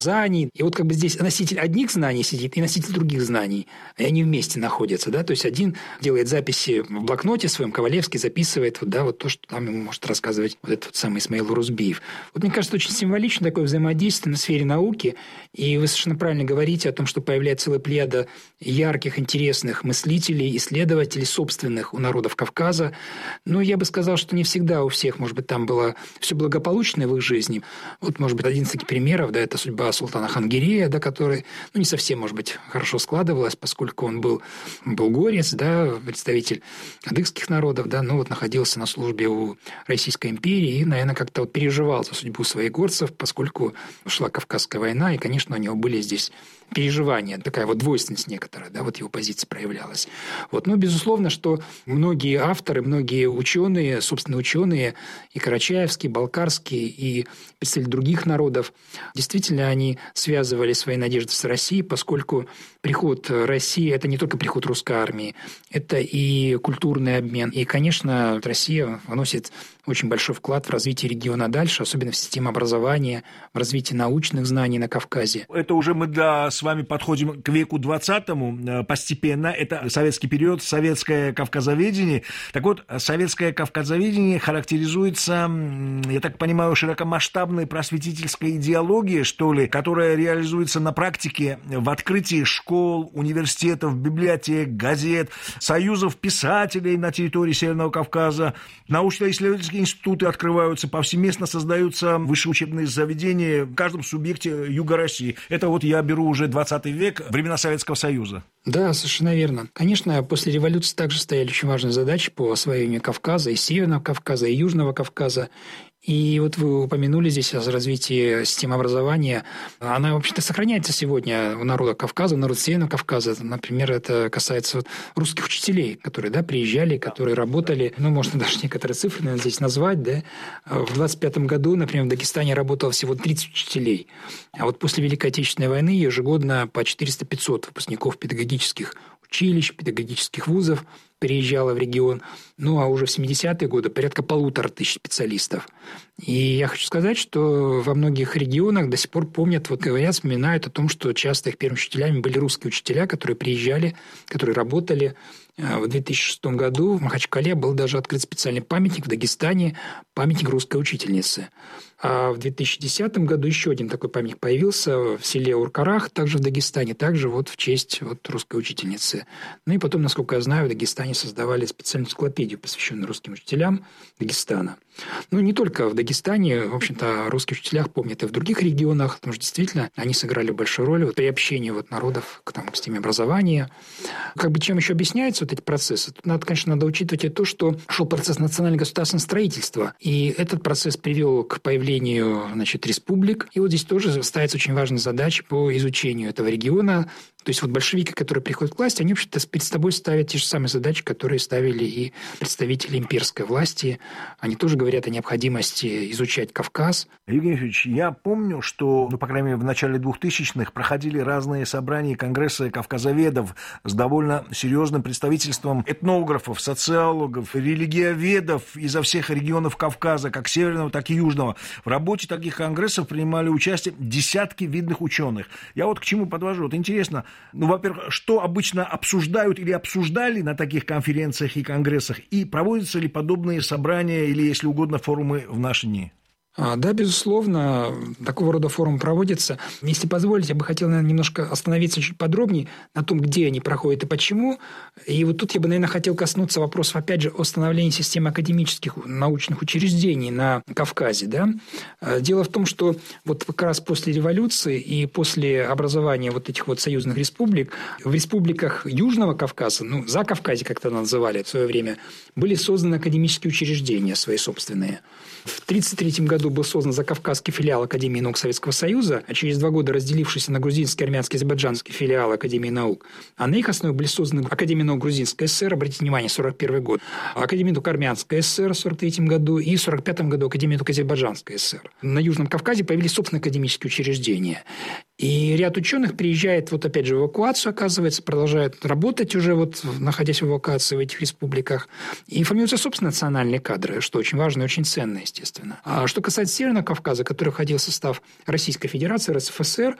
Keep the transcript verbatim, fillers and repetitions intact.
знаний. И вот как бы здесь носитель одних знаний сидит и носитель других знаний, и они вместе находятся, да, то есть один делает записи в блокноте своем, Ковалевский записывает вот, да, вот то, что там ему может рассказывать вот этот самый Исмаил Урузбиев. Вот мне кажется, очень символично такое взаимодействие на сфере науки, и вы совершенно правильно говорите о том, что появляется целая плеяда ярких, интересных мыслителей, исследователей собственных у народов Кавказа. Но я бы сказал, что не всегда у всех, может быть, там было все благополучно в их жизни. Вот, может быть, один из таких примеров, да, это судьба султана Хангирея, да, который, ну, не совсем, может быть, хорошо складывалась, поскольку он был булгорец, да, представитель адыгских народов, да, но вот находился на службе у Российской империи и, наверное, как-то вот переживал за судьбу своих горцев, поскольку шла Кавказская война, и, конечно, у него были здесь переживания, такая вот двойственность некоторая, да, вот его позиция проявлялась. Вот, ну, безусловно, что многие авторы, многие ученые, собственно, ученые, и Карачаевский, Балкарский, и представители других народов, действительно, они связывали свои надежды с Россией, поскольку приход России – это не только приход русской армии, это и культурный обмен. И, конечно, Россия вносит очень большой вклад в развитие региона дальше, особенно в системе образования, в развитии научных знаний на Кавказе. Это уже мы да, с вами подходим к веку двадцатому постепенно. Это советский период, советское кавказоведение. Так вот, советское кавказоведение характеризуется, я так понимаю, широкомасштабной просветительской идеологией, что ли, которая реализуется на практике в открытии школ, университетов, библиотек, газет, союзов писателей на территории Северного Кавказа. Научно-исследовательские институты открываются, повсеместно создаются высшие учебные заведения в каждом субъекте Юга России. Это вот я беру уже двадцатый век, времена Советского Союза. Да, совершенно верно. Конечно, после революции также стояли очень важные задачи по освоению Кавказа, и Северного Кавказа, и Южного Кавказа. И вот вы упомянули здесь о развитии системы образования. Она, вообще-то, сохраняется сегодня у народа Кавказа, у народа Северного Кавказа. Например, это касается русских учителей, которые, да, приезжали, которые работали. Ну, можно даже некоторые цифры, наверное, здесь назвать. Да? В двадцать пятом году, например, в Дагестане работало всего тридцать учителей. А вот после Великой Отечественной войны ежегодно по четыреста-пятьсот выпускников педагогических училищ, педагогических вузов переезжала в регион. Ну, а уже в семидесятые годы порядка полутора тысяч специалистов. И я хочу сказать, что во многих регионах до сих пор помнят, вот говорят, вспоминают о том, что часто их первыми учителями были русские учителя, которые приезжали, которые работали. В две тысячи шестом году в Махачкале был даже открыт специальный памятник в Дагестане, памятник русской учительницы. А в две тысячи десятом году еще один такой памятник появился в селе Уркарах, также в Дагестане, также вот в честь вот русской учительницы. Ну и потом, насколько я знаю, в Дагестане создавали специальную энциклопедию, посвященную русским учителям Дагестана. Ну, не только в Дагестане, в общем-то, о русских учителях помнят и в других регионах, потому что действительно они сыграли большую роль вот, при общении вот, народов к, там, к системе образования. Как бы чем еще объясняются вот эти процессы? Тут надо, конечно, надо учитывать и то, что шел процесс национально-государственного строительства, и этот процесс привел к появлению, значит, республик. И вот здесь тоже ставится очень важная задача по изучению этого региона. То есть вот большевики, которые приходят к власти, они вообще-то перед собой ставят те же самые задачи, которые ставили и представители имперской власти. Они тоже говорят о необходимости изучать Кавказ. Евгений Юрьевич, я помню, что, ну, по крайней мере, в начале двухтысячных проходили разные собрания и конгрессы кавказоведов с довольно серьезным представительством этнографов, социологов, религиоведов изо всех регионов Кавказа, как северного, так и южного. В работе таких конгрессов принимали участие десятки видных ученых. Я вот к чему подвожу. Вот интересно, ну, во-первых, что обычно обсуждают или обсуждали на таких конференциях и конгрессах, и проводятся ли подобные собрания или, если угодно, форумы в наши дни? Да, безусловно, такого рода форумы проводятся. Если позволите, я бы хотел, наверное, немножко остановиться чуть подробнее на том, где они проходят и почему. И вот тут я бы, наверное, хотел коснуться вопросов, опять же, о становлении системы академических научных учреждений на Кавказе. Да? Дело в том, что вот как раз после революции и после образования вот этих вот союзных республик, в республиках Южного Кавказа, ну, Закавказье, как это называли в свое время, были созданы академические учреждения свои собственные. В тысяча девятьсот тридцать третьем году был создан закавказский филиал Академии наук Советского Союза, а через два года разделившийся на грузинский, армянский, азербайджанский филиал Академии наук. А на их основе были созданы Академия наук Грузинская ССР, обратите внимание, сорок первый год, Академия наук Армянская ССР в сорок третьем году и в сорок пятом году Академия наук Азербайджанская ССР. На Южном Кавказе появились собственные академические учреждения. И ряд ученых приезжает, вот опять же, в эвакуацию, оказывается, продолжает работать уже, вот, находясь в эвакуации в этих республиках. И формируются собственные национальные кадры, что очень важно и очень ценно, естественно. А что касается Северного Кавказа, который входил в состав Российской Федерации, РСФСР,